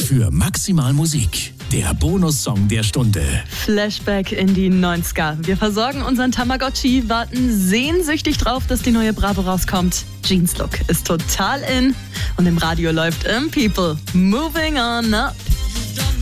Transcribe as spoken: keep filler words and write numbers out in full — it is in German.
für maximal Musik. Der Bonussong der Stunde. Flashback in die neunziger. Wir versorgen unseren Tamagotchi, warten sehnsüchtig drauf, dass die neue Bravo rauskommt. Jeans Look ist total in und im Radio läuft im People Moving On Up.